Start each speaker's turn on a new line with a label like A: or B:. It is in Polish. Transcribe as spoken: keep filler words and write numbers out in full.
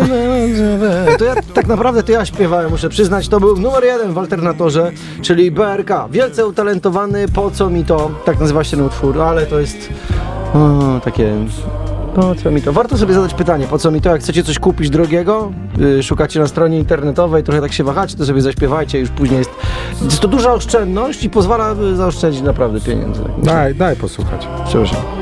A: To ja, tak naprawdę to ja śpiewałem, muszę przyznać, to był numer jeden w Alternatorze, czyli B R K. Wielce utalentowany, po co mi to, tak nazywa się ten utwór, ale to jest o, takie... Po co mi to? Warto sobie zadać pytanie, po co mi to? Jak chcecie coś kupić drogiego, yy, szukacie na stronie internetowej, trochę tak się wahacie, to sobie zaśpiewajcie, już później jest... Jest to duża oszczędność i pozwala zaoszczędzić naprawdę pieniędzy.
B: Daj, daj posłuchać.
A: Przepraszam.